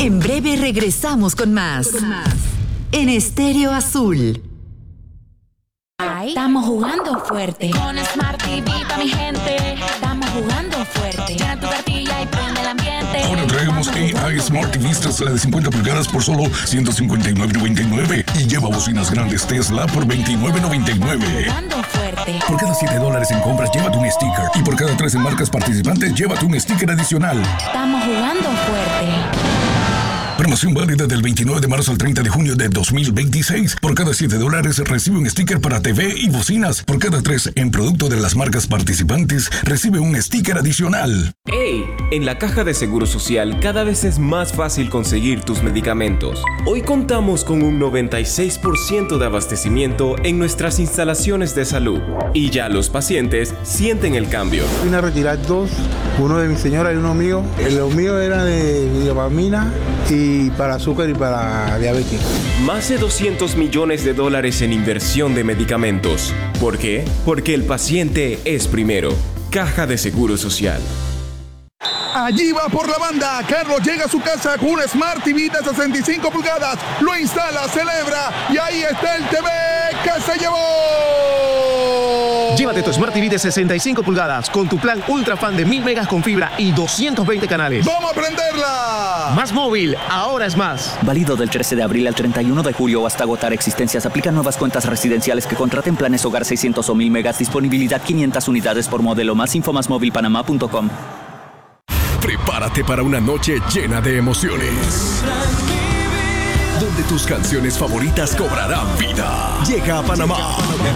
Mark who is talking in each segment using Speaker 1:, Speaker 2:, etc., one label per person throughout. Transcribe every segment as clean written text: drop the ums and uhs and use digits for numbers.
Speaker 1: En breve regresamos con más. En Estéreo Azul.
Speaker 2: Estamos jugando fuerte.
Speaker 3: Con Smart TV pa' mi gente.
Speaker 2: Estamos jugando fuerte.
Speaker 3: Llena tu cartilla y prende el ambiente.
Speaker 4: Ahora traemos AI Smart TV Tesla de 50 pulgadas por solo $159.99 y lleva bocinas grandes Tesla por $29.99.
Speaker 2: Jugando fuerte.
Speaker 4: Por cada $7 en compras, llévate un sticker. Y por cada 3 en marcas participantes, llévate un sticker adicional.
Speaker 2: Estamos jugando fuerte.
Speaker 4: Promoción válida del 29 de marzo al 30 de junio de 2026. Por cada $7 recibe un sticker para TV y bocinas. Por cada 3 en producto de las marcas participantes, recibe un sticker adicional.
Speaker 5: ¡Hey! En la Caja de Seguro Social cada vez es más fácil conseguir tus medicamentos. Hoy contamos con un 96% de abastecimiento en nuestras instalaciones de salud. Y ya los pacientes sienten el cambio.
Speaker 6: Vine a retirar 2, uno de mi señora y uno mío. Lo mío era de dopamina y para azúcar y para diabetes.
Speaker 5: Más de $200 millones en inversión de medicamentos. ¿Por qué? Porque el paciente es primero. Caja de Seguro Social.
Speaker 7: Allí va por la banda. Carlos llega a su casa con un Smart TV de 65 pulgadas. Lo instala, celebra y ahí está el TV que se llevó.
Speaker 8: Llévate tu Smart TV de 65 pulgadas con tu plan Ultra Fan de 1000 megas con fibra y 220 canales.
Speaker 7: ¡Vamos a prenderla!
Speaker 8: Más móvil, ahora es más.
Speaker 9: Válido del 13 de abril al 31 de julio o hasta agotar existencias. Aplican nuevas cuentas residenciales que contraten planes hogar 600 o 1000 megas. Disponibilidad 500 unidades por modelo. Más info másmóvilpanamá.com.
Speaker 10: Prepárate para una noche llena de emociones, donde tus canciones favoritas cobrarán vida. Llega a Panamá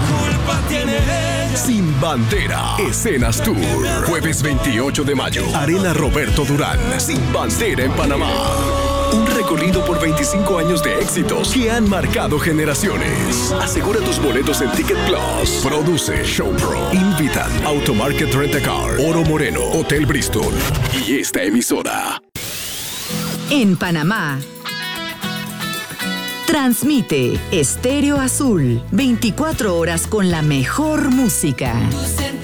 Speaker 10: Sin Bandera, Escenas Tour. Jueves 28 de mayo, Arena Roberto Durán. Sin Bandera en Panamá. Un recorrido por 25 años de éxitos que han marcado generaciones. Asegura tus boletos en Ticket Plus. Produce Showpro. Invitan Automarket Rent-A-Car, Oro Moreno, Hotel Bristol y esta emisora.
Speaker 1: En Panamá. Transmite Estéreo Azul, 24 horas con la mejor música.